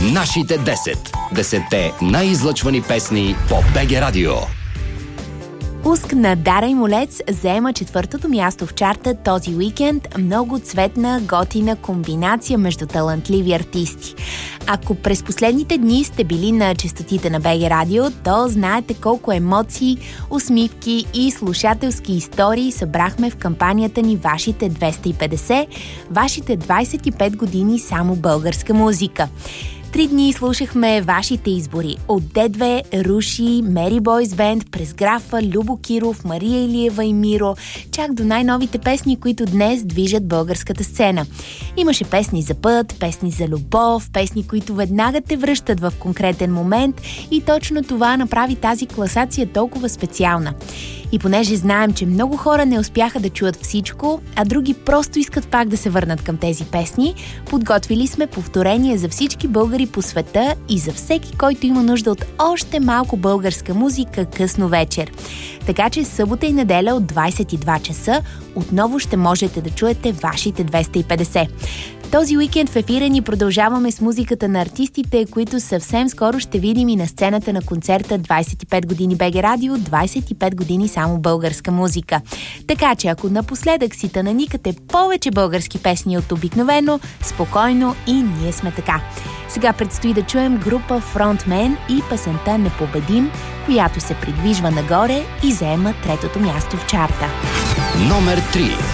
Нашите 10. 10-те най-излъчвани песни по БГ Радио. Пуск на Дара и Молец заема 4-то място в чарта този уикенд. Много цветна, готина комбинация между талантливи артисти. Ако през последните дни сте били на честотите на БГ Радио, то знаете колко емоции, усмивки и слушателски истории събрахме в кампанията ни Вашите 250, вашите 25 години само българска музика. 3 дни слушахме вашите избори. От Д2, Руши, Мери Бойс Бенд, през Графа, Любо Киров, Мария Илиева и Миро, чак до най-новите песни, които днес движат българската сцена. Имаше песни за път, песни за любов, песни, които веднага те връщат в конкретен момент и точно това направи тази класация толкова специална. И понеже знаем, че много хора не успяха да чуят всичко, а други просто искат пак да се върнат към тези песни, подготвили сме повторение за всички българи по света и за всеки, който има нужда от още малко българска музика късно вечер. Така че събота и неделя от 22 часа отново ще можете да чуете вашите 250. Този уикенд в ефира ни продължаваме с музиката на артистите, които съвсем скоро ще видим и на сцената на концерта 25 години БГ Радио, 25 години само българска музика. Така че ако напоследък си наникате повече български песни от обикновено, спокойно и ние сме така. Сега предстои да чуем група Frontman и песента "Непобедим", която се придвижва нагоре и заема 3-то място в чарта. Номер 3.